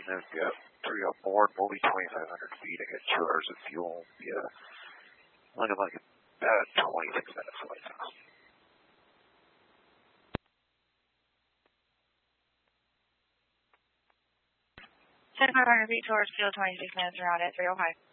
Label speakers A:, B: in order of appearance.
A: I've got 3 on board, we'll be 2,500 feet. I got 2 hours of fuel. Yeah, looking like about 26 minutes away from us.
B: 7,500 feet towards field, 26 minutes around at 305.